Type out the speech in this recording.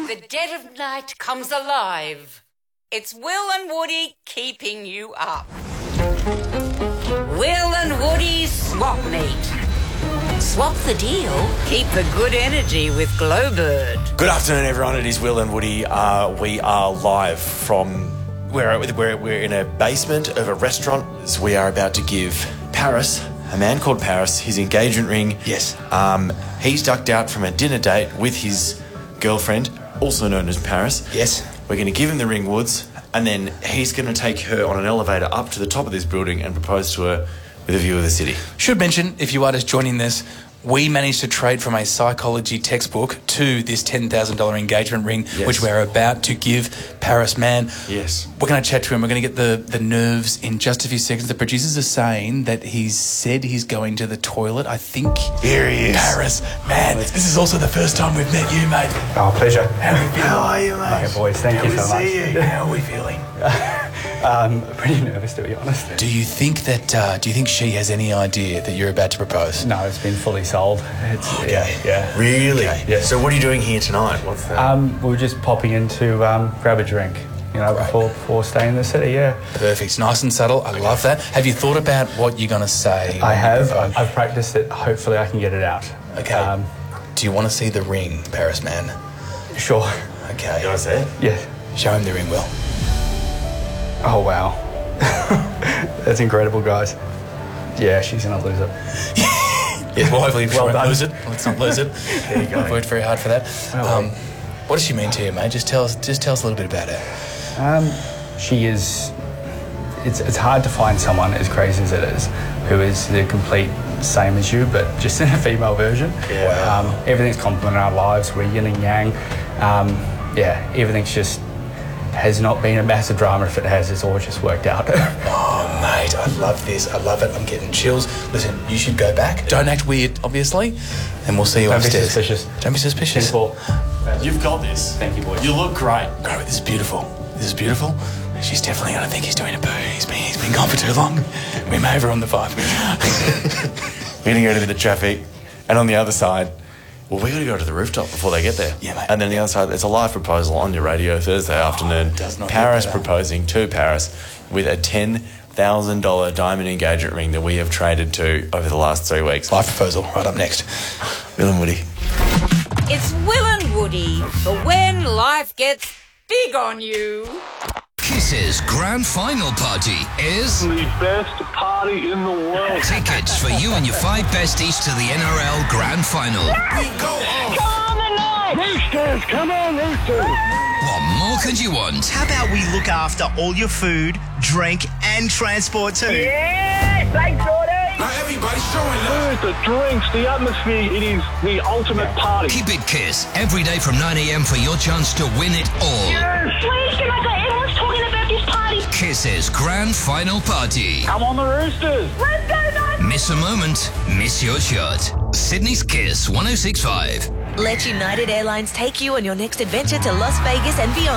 the dead of night comes alive. It's Will and Woody keeping you up. Will and Woody's Swap Meet. Swap the deal, keep the good energy with Glowbird. Good afternoon, everyone. It is Will and Woody. We are live from we're in a basement of a restaurant. So we are about to give Paris, a man called Paris, his engagement ring. Yes. He's ducked out from a dinner date with his girlfriend, also known as Paris. Yes. We're going to give him the ring, Woods, and then he's going to take her on an elevator up to the top of this building and propose to her with a view of the city. Should mention, if you are just joining this, we managed to trade from a psychology textbook to this $10,000 engagement ring, Yes. which we're about to give Paris, man. Yes. We're going to chat to him. We're going to get the nerves in just a few seconds. The producers are saying that he's said he's going to the toilet. I think... Here he is. Paris, man, this is also the first time we've met you, mate. Oh, pleasure. How are you, mate? Okay, boys, thank you so much. How are we feeling? Pretty nervous, to be honest. Do you think she has any idea that you're about to propose? No, it's been fully sold. It's, Okay. Yeah. Really? Okay. Yeah. So what are you doing here tonight? What's that? We were just popping in to grab a drink, before staying in the city, yeah. Perfect. Nice and subtle. I love that. Have you thought about what you're going to say? I have. I've practiced it. Hopefully I can get it out. Okay. Do you want to see the ring, Paris, man? Sure. Okay. You want to say it? Yeah. Show him the ring, Will. Oh, wow. That's incredible, guys. Yeah, she's going to lose it. Yeah, well, hopefully we Well won't done. lose it. Let's not lose it. There you go. I've worked very hard for that. What does she mean to you, mate? Just tell us a little bit about her. She is... It's hard to find someone as crazy as it is who is the complete same as you, but just in a female version. Yeah. Everything's complementing our lives. We're yin and yang. Everything's just... has not been a massive drama. If it has, it's all just worked out. Oh, mate, I love this. I love it. I'm getting chills. Listen, you should go back. Don't act weird, obviously, and we'll see you Don't be upstairs. suspicious. Don't be suspicious. Simple. You've got this. Thank you, boys. You look great. Great, this is beautiful. This is beautiful. She's definitely going to think he's doing a poo. He's been gone for too long. We may have her on the 5. We're going to go to the traffic, and on the other side, well, we're going to go to the rooftop before they get there. Yeah, mate. And then the other side, it's a live proposal on your radio Thursday afternoon. does not Paris get better. proposing to Paris with a $10,000 diamond engagement ring that we have traded to over the last 3 weeks. Live proposal, right up next. Will and Woody. It's Will and Woody for when life gets big on you. Kiss's grand final party is The best party in the world. tickets for you and your 5 besties to the NRL grand final. Roosters, come on, Roosters! What more could you want? How about we look after all your food, drink, and transport too? Yes, thanks, Jordy! Now everybody's showing Food, the drinks, the atmosphere, it is the ultimate party. Keep it Kiss every day from 9 a.m. for your chance to win it all. Please, can I go? Everyone's talking about this party. Kiss's grand final party. Come on, the Roosters! Let's go, guys. Miss a moment, miss your shot. Sydney's Kiss 106.5. Let United Airlines take you on your next adventure to Las Vegas and beyond.